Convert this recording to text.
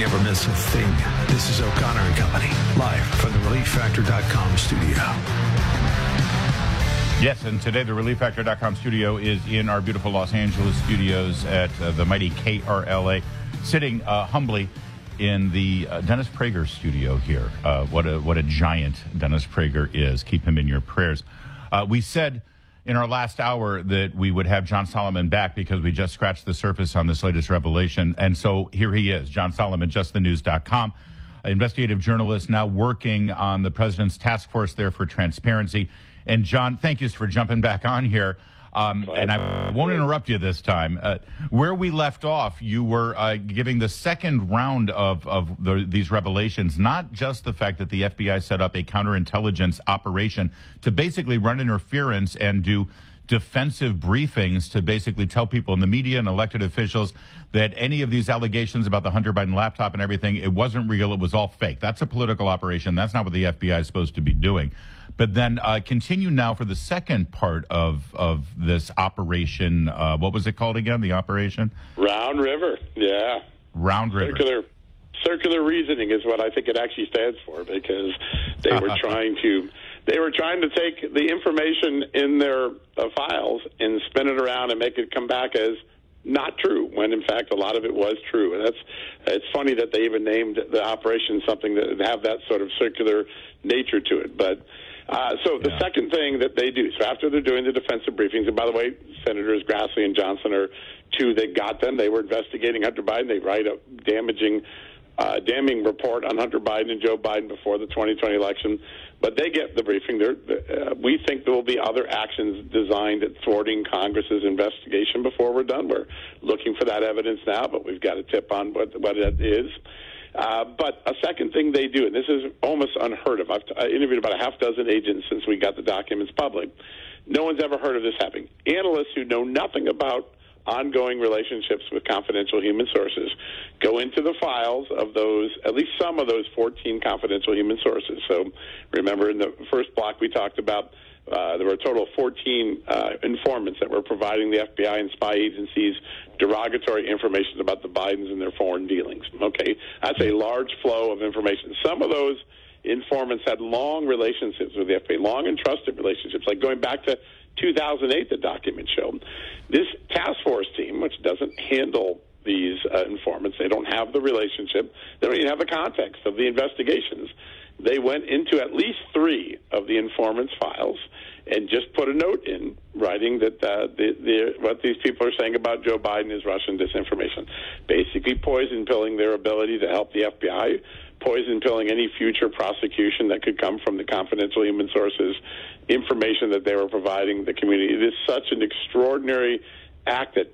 never miss a thing. This is O'Connor and Company, live from the ReliefFactor.com studio. Yes, and today the ReliefFactor.com studio is in our beautiful Los Angeles studios at the mighty KRLA, sitting humbly in the Dennis Prager studio here. What a giant Dennis Prager is. Keep him in your prayers. We said in our last hour that we would have John Solomon back because we just scratched the surface on this latest revelation. And so here he is, John Solomon, justthenews.com, investigative journalist now working on the president's task force there for transparency. And John, thank you for jumping back on here. And I won't interrupt you this time. Where we left off, you were giving the second round of these revelations, not just the fact that the FBI set up a counterintelligence operation to basically run interference and do defensive briefings to basically tell people in the media and elected officials that any of these allegations about the Hunter Biden laptop and everything, it wasn't real, it was all fake. That's a political operation. That's not what the FBI is supposed to be doing. But then continue now for the second part of this operation. What was it called again, the operation? Round River, yeah. Round River. Circular reasoning is what I think it actually stands for, because they were trying to take the information in their files and spin it around and make it come back as not true, when in fact a lot of it was true. And it's funny that they even named the operation something that have that sort of circular nature to it. But so the second thing that they do, so after they're doing the defensive briefings, and by the way, Senators Grassley and Johnson are two that got them. They were investigating Hunter Biden. They write a damning report on Hunter Biden and Joe Biden before the 2020 election. But they get the briefing. We think there will be other actions designed at thwarting Congress's investigation before we're done. We're looking for that evidence now, but we've got a tip on what it is. But a second thing they do, and this is almost unheard of. I've interviewed about a half dozen agents since we got the documents public. No one's ever heard of this happening. Analysts who know nothing about ongoing relationships with confidential human sources go into the files of those, at least some of those 14 confidential human sources. So remember in the first block we talked about there were a total of 14 informants that were providing the FBI and spy agencies derogatory information about the Bidens and their foreign dealings. Okay, that's a large flow of information. Some of those informants had long relationships with the FBI, long and trusted relationships, like going back to 2008, the documents show. This task force team, which doesn't handle these informants, they don't have the relationship, they don't even have the context of the investigations. They went into at least 3 of the informants' files and just put a note in writing that what these people are saying about Joe Biden is Russian disinformation, basically poison pilling their ability to help the FBI, poison pilling any future prosecution that could come from the confidential human sources information that they were providing the community. It is such an extraordinary act that